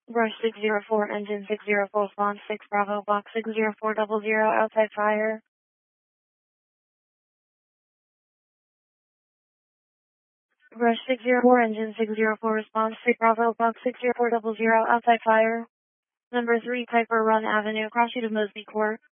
Rush 604, engine 604, spawn 6 Bravo, box 60400, outside fire. Rush 604, engine 604, response 6 Bravo, box 60400, outside fire. Number 3, Piper Run Avenue, cross you to Mosby Court.